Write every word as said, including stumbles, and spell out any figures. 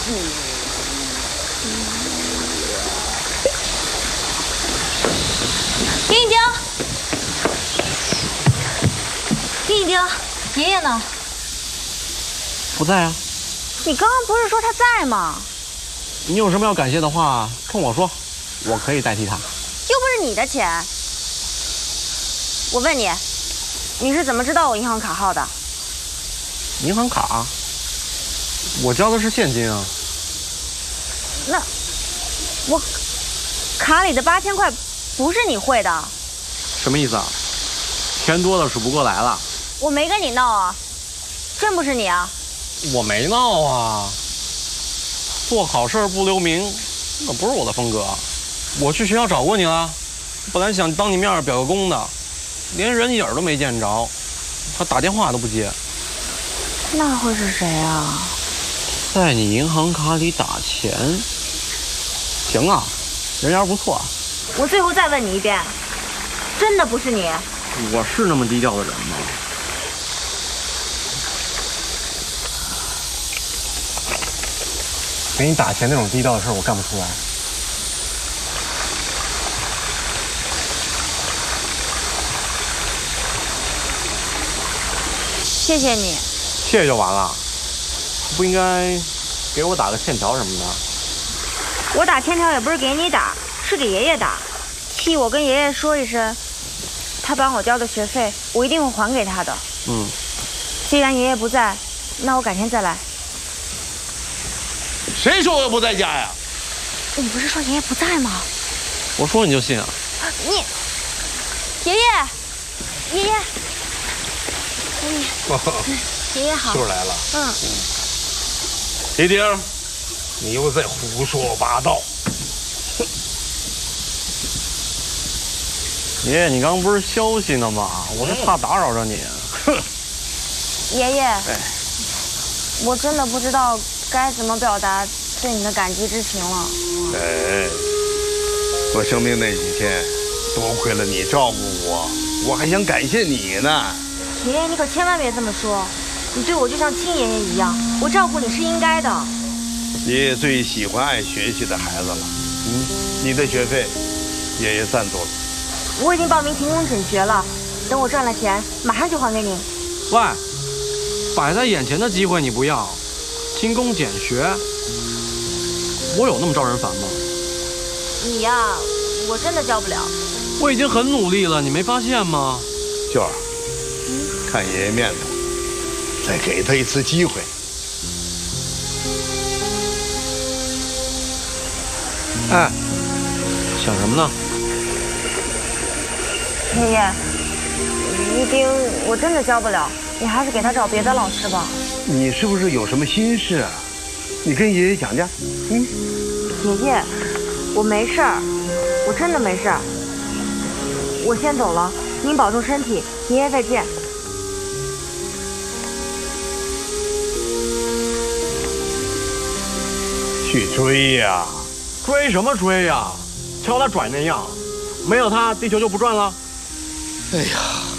丁一丁，丁一丁，爷爷呢？ 不在啊。 你刚刚不是说他在吗？ 你有什么要感谢的话，跟我说，我可以代替他。 又不是你的钱。我问你，你是怎么知道我银行卡号的？ 银行卡？我交的是现金啊。 那我卡里的八千块不是你汇的？ 什么意思啊？钱多的数不过来了。 我没跟你闹啊，真不是你啊？ 我没闹啊。做好事不留名，那不是我的风格。我去学校找过你了，本来想当你面表个功的，连人影都没见着，他打电话都不接。 那会是谁啊？ 在你银行卡里打钱？行啊，人缘不错啊。 我最后再问你一遍，真的不是你？ 我是那么低调的人吗？给你打钱那种低调的事我干不出来。 谢谢你。 谢谢就完了，不应该给我打个欠条什么的。 我打欠条也不是给你打，是给爷爷打，替我跟爷爷说一声，他帮我交的学费，我一定会还给他的。 嗯， 既然爷爷不在，那我改天再来。 谁说我不在家呀？ 你不是说爷爷不在吗？ 我说你就信啊？ 你，爷爷，爷爷，爷爷，爷爷好。 秀来了。 嗯。 一丁，你又在胡说八道。 爷爷，你刚刚不是休息呢吗？我是怕打扰着你。 哼。 爷爷， 哎， 我真的不知道该怎么表达对你的感激之情了。 哎，我生病那几天，多亏了你照顾我，我还想感谢你呢。 爷爷，你可千万别这么说，你对我就像亲爷爷一样，我照顾你是应该的。 爷爷最喜欢爱学习的孩子了。嗯，你的学费，爷爷赞助了。 我已经报名勤工俭学了，等我赚了钱，马上就还给你。 喂，摆在眼前的机会你不要，勤工俭学，我有那么招人烦吗？ 你呀，我真的教不了。 我已经很努力了，你没发现吗？ 秀儿，看爷爷面子，再给他一次机会。 哎，想什么呢？ 爷爷，一丁我真的教不了，你还是给他找别的老师吧。 你是不是有什么心事啊？你跟爷爷讲讲。嗯， 爷爷，我没事儿，我真的没事儿。我先走了，您保重身体，爷爷再见。 去追呀！ 追什么追呀？瞧他拽那样，没有他地球就不转了。 哎呀！